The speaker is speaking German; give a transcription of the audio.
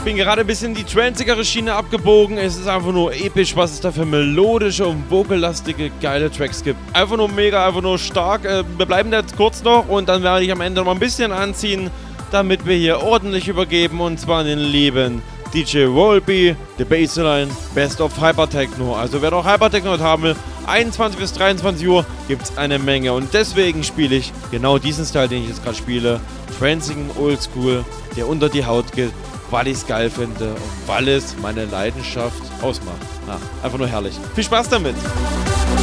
Bin gerade ein bisschen die tranzigere Schiene abgebogen. Es ist einfach nur episch, was es da für melodische und vokallastige, geile Tracks gibt. Einfach nur mega, einfach nur stark. Wir bleiben jetzt kurz noch und dann werde ich am Ende noch mal ein bisschen anziehen, damit wir hier ordentlich übergeben, und zwar an den lieben DJ Volby, The Bassline, Best of Hypertechno. Also wer noch Hypertechno haben will, 21 bis 23 Uhr gibt es eine Menge. Und deswegen spiele ich genau diesen Style, den ich jetzt gerade spiele. Transigen Oldschool, der unter die Haut geht, weil ich es geil finde und weil es meine Leidenschaft ausmacht. Na, einfach nur herrlich. Viel Spaß damit!